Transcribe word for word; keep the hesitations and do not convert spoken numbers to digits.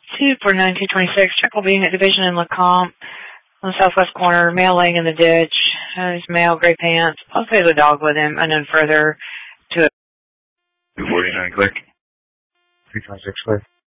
two forty-nine, two twenty-six, check will be at Division in Lecomte on the southwest corner, male laying in the ditch. Uh, his male, gray pants, possibly has a dog with him, and then further to two forty-nine, clear. three twenty-six, clear.